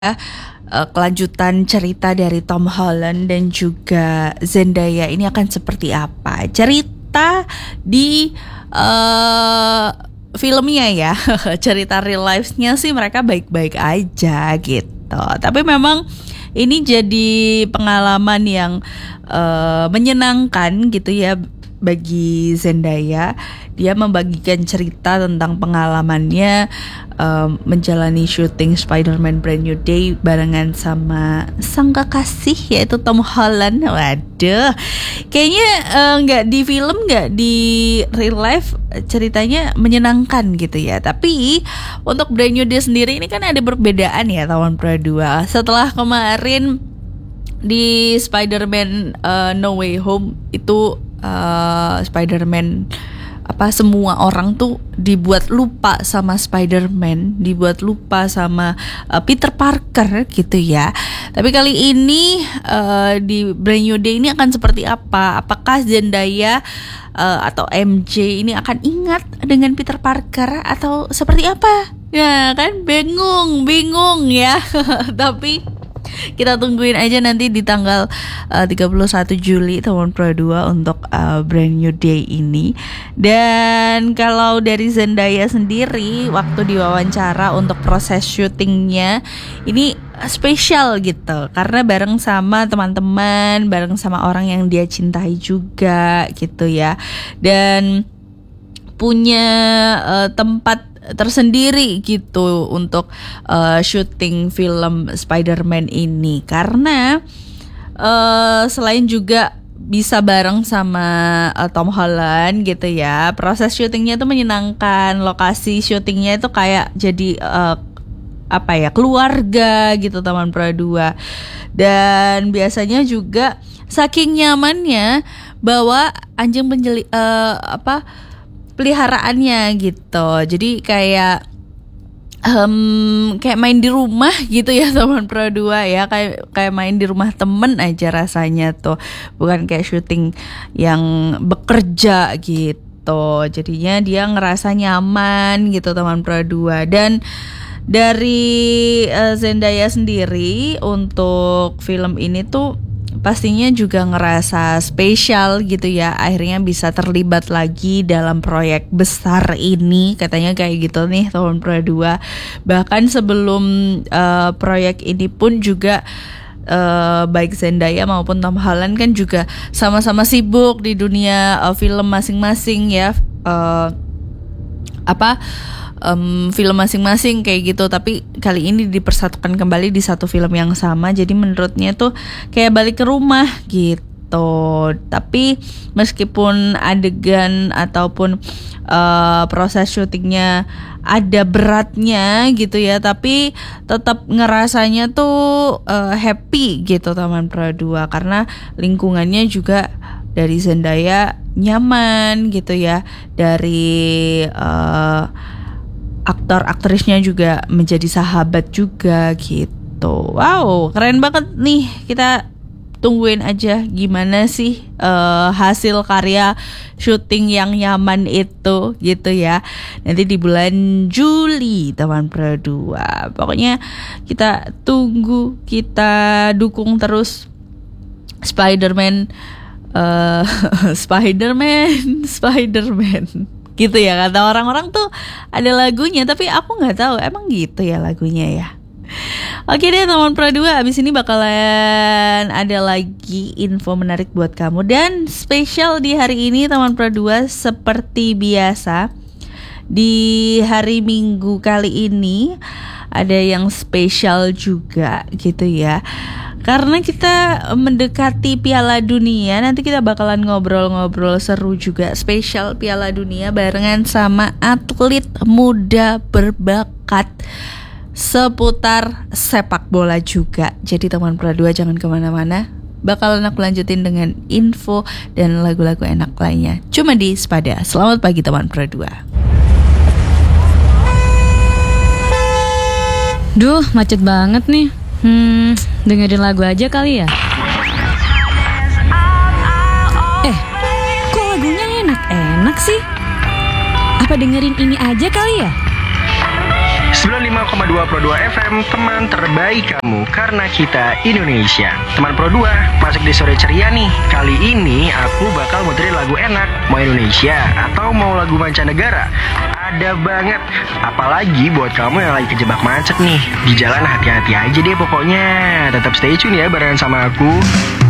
kelanjutan cerita dari Tom Holland dan juga Zendaya ini akan seperti apa. Cerita di filmnya ya, cerita real life-nya sih mereka baik-baik aja gitu. Tapi memang ini jadi pengalaman yang menyenangkan gitu ya bagi Zendaya. Dia membagikan cerita tentang pengalamannya menjalani syuting Spider-Man Brand New Day barengan sama sang kekasih yaitu Tom Holland. Waduh, kayaknya nggak di film, nggak di real life ceritanya menyenangkan gitu ya. Tapi untuk Brand New Day sendiri ini kan ada perbedaan ya tahun kedua. Setelah kemarin di Spider-Man No Way Home itu Spider-Man semua orang tuh dibuat lupa sama Spider-Man, dibuat lupa sama Peter Parker gitu ya. Tapi kali ini di Brand New Day ini akan seperti apa? Apakah Zendaya atau MJ ini akan ingat dengan Peter Parker atau seperti apa? Ya kan bingung ya. Tapi kita tungguin aja nanti di tanggal 31 Juli tahun 2022 untuk Brand New Day ini. Dan kalau dari Zendaya sendiri waktu diwawancara untuk proses syutingnya ini spesial gitu karena bareng sama teman-teman, bareng sama orang yang dia cintai juga gitu ya. Dan punya tempat tersendiri gitu untuk syuting film Spider-Man ini karena selain juga bisa bareng sama Tom Holland gitu ya, proses syutingnya itu menyenangkan, lokasi syutingnya itu kayak jadi keluarga gitu teman perdua. Dan biasanya juga saking nyamannya bawa anjing peliharaannya gitu. Jadi kayak main di rumah gitu ya teman perdua ya, kayak main di rumah temen aja rasanya tuh, bukan kayak syuting yang bekerja gitu. Jadinya dia ngerasa nyaman gitu teman perdua. Dan dari Zendaya sendiri untuk film ini tuh pastinya juga ngerasa spesial gitu ya, akhirnya bisa terlibat lagi dalam proyek besar ini, katanya kayak gitu nih tahun 2022. Bahkan sebelum proyek ini pun juga baik Zendaya maupun Tom Holland kan juga sama-sama sibuk di dunia film masing-masing ya, film masing-masing kayak gitu. Tapi kali ini dipersatukan kembali di satu film yang sama, jadi menurutnya tuh kayak balik ke rumah gitu. Tapi meskipun adegan ataupun proses syutingnya ada beratnya gitu ya, tapi tetap ngerasanya tuh happy gitu teman perdua, karena lingkungannya juga dari Zendaya nyaman gitu ya, dari aktor-aktrisnya juga menjadi sahabat juga gitu. Wow, keren banget nih. Kita tungguin aja gimana sih hasil karya syuting yang nyaman itu gitu ya. Nanti di bulan Juli teman perdua. Pokoknya kita tunggu, kita dukung terus Spider-Man gitu ya, kata orang-orang tuh ada lagunya, tapi aku nggak tahu emang gitu ya lagunya ya. Oke deh teman perdua, abis ini bakalan ada lagi info menarik buat kamu. Dan spesial di hari ini teman perdua, seperti biasa di hari Minggu kali ini ada yang spesial juga gitu ya. Karena kita mendekati Piala Dunia, nanti kita bakalan ngobrol-ngobrol seru juga, spesial Piala Dunia barengan sama atlet muda berbakat seputar sepak bola juga. Jadi teman perdua jangan kemana-mana, bakalan aku lanjutin dengan info dan lagu-lagu enak lainnya cuma di Spada. Selamat pagi teman perdua. Duh, macet banget nih. Dengerin lagu aja kali ya. Kok lagunya enak-enak sih? Apa dengerin ini aja kali ya? 95,2 Pro 2 FM, teman terbaik kamu karena kita Indonesia. Teman Pro 2, masuk di sore ceria nih. Kali ini aku bakal muterin lagu enak. Mau Indonesia atau mau lagu mancanegara? Ada banget. Apalagi buat kamu yang lagi kejebak macet nih. Di jalan hati-hati aja deh pokoknya. Tetap stay tune ya barengan sama aku.